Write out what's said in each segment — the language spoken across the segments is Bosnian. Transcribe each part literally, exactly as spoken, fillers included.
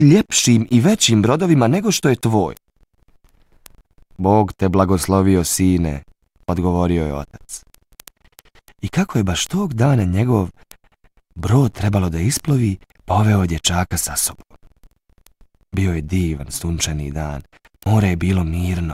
ljepšim i većim brodovima nego što je tvoj. Bog te blagoslovio, sine, odgovorio je otac. I kako je baš tog dana njegov brod trebalo da isplovi, poveo dječaka sa sobom. Bio je divan sunčani dan, more je bilo mirno.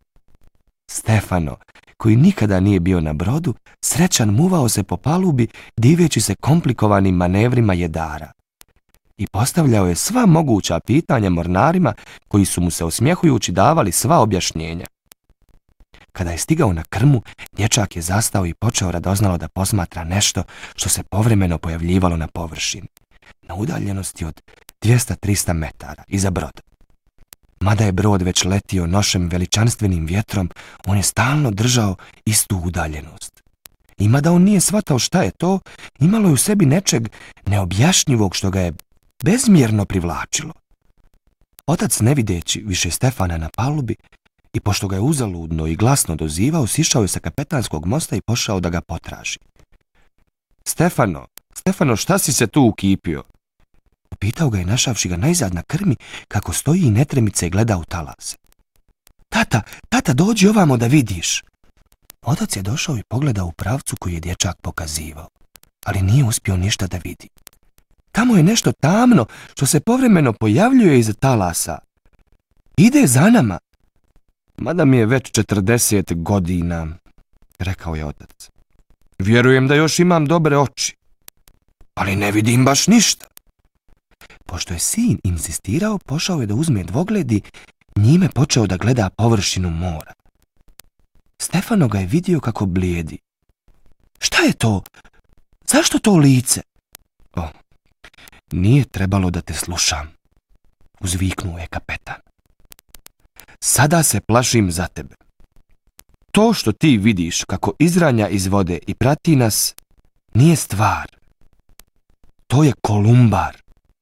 Stefano, koji nikada nije bio na brodu, srećan muvao se po palubi, diveći se komplikovanim manevrima jedara. I postavljao je sva moguća pitanja mornarima, koji su mu se osmjehujući davali sva objašnjenja. Kada je stigao na krmu, dječak je zastao i počeo radoznalo da posmatra nešto što se povremeno pojavljivalo na površini, na udaljenosti od dvjesto do trista metara iza broda. Mada je brod već letio nošem veličanstvenim vjetrom, on je stalno držao istu udaljenost. I mada on nije shvatao šta je to, imalo je u sebi nečeg neobjašnjivog što ga je bezmjerno privlačilo. Otac, ne videći više Stefana na palubi, i pošto ga je uzaludno i glasno dozivao, sišao je sa kapetanskog mosta i pošao da ga potraži. Stefano, Stefano, šta si se tu ukipio? Upitao ga je, našavši ga najzad na krmi, kako stoji i netremice gleda u talase. Tata, tata, dođi ovamo da vidiš. Otac je došao i pogledao u pravcu koji je dječak pokazivao, ali nije uspio ništa da vidi. Tamo je nešto tamno što se povremeno pojavljuje iza talasa. Ide za nama. Mada mi je već četrdeset godina, rekao je otac. Vjerujem da još imam dobre oči, ali ne vidim baš ništa. Pošto je sin insistirao, pošao je da uzme dvogled i njime počeo da gleda površinu mora. Stefano ga je vidio kako blijedi. Šta je to? Zašto to lice? O, nije trebalo da te slušam, uzviknuo je kapetan. Sada se plašim za tebe. To što ti vidiš kako izranja iz vode i prati nas, nije stvar. To je kolumbar.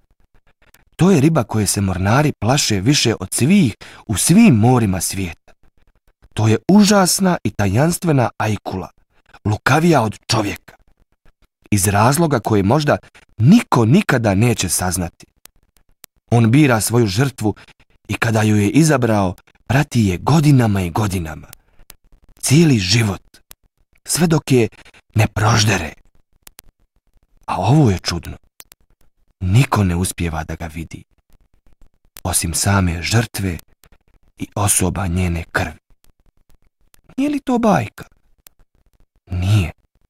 To je riba koje se mornari plaše više od svih u svim morima svijeta. To je užasna i tajanstvena ajkula, lukavija od čovjeka. Iz razloga koje možda niko nikada neće saznati. On bira svoju žrtvu i kada ju je izabrao, prati je godinama i godinama. Cijeli život, sve dok je ne proždere. A ovo je čudno. Niko ne uspijeva da ga vidi, osim same žrtve i osoba njene krvi. Nije li to bajka? Nije.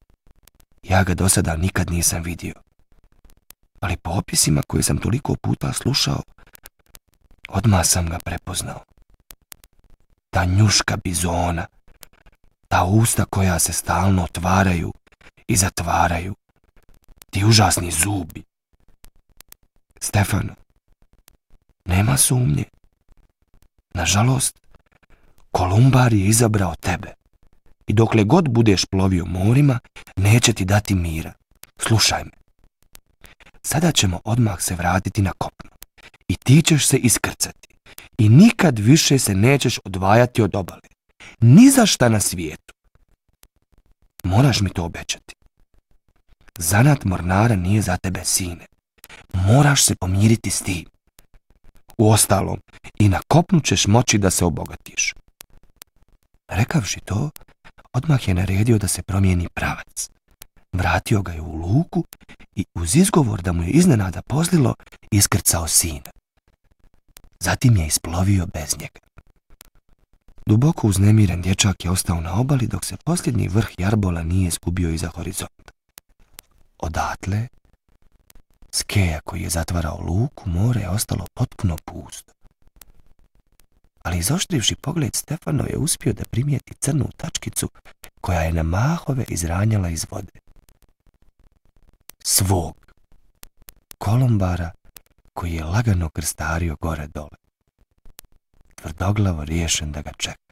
Ja ga do sada nikad nisam vidio. Ali po opisima koje sam toliko puta slušao, odmah sam ga prepoznao. Ta njuška bizona, ta usta koja se stalno otvaraju i zatvaraju, ti užasni zubi. Stefano, nema sumnje. Nažalost, kolumbar je izabrao tebe. I dokle god budeš plovio morima, neće ti dati mira. Slušaj me. Sada ćemo odmah se vratiti na kopno. I ti ćeš se iskrcati. I nikad više se nećeš odvajati od obale. Ni za šta na svijetu. Moraš mi to obećati. Zanat mornara nije za tebe, sine. Moraš se pomiriti s tim. Uostalom, i na kopnu ćeš moći da se obogatiš. Rekavši to, odmah je naredio da se promijeni pravac. Vratio ga je u luku i uz izgovor da mu je iznenada pozlilo, iskrcao sina. Zatim je isplovio bez njega. Duboko uznemiren dječak je ostao na obali dok se posljednji vrh jarbola nije izgubio iza horizonta. Odatle, s keja koji je zatvarao luku, more je ostalo potpuno pusto. Ali izoštrivši pogled, Stefano je uspio da primijeti crnu tačkicu koja je na mahove izranjala iz vode. Svog kolumbara koji je lagano krstario gore dole. Tvrdoglavo riješen da ga čeka.